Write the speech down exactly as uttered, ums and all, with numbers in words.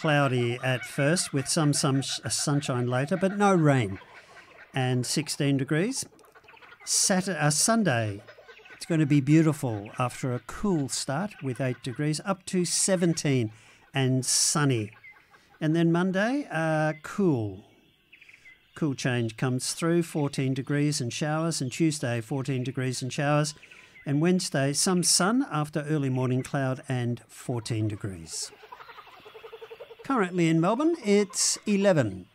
cloudy at first with some, some sunshine later, but no rain, and sixteen degrees. Saturday, uh, Sunday, it's going to be beautiful after a cool start with eight degrees, up to seventeen and sunny. And then Monday, uh, cool. Cool change comes through, fourteen degrees and showers, and Tuesday, fourteen degrees and showers. And Wednesday, some sun after early morning cloud and fourteen degrees. Currently in Melbourne, it's eleven.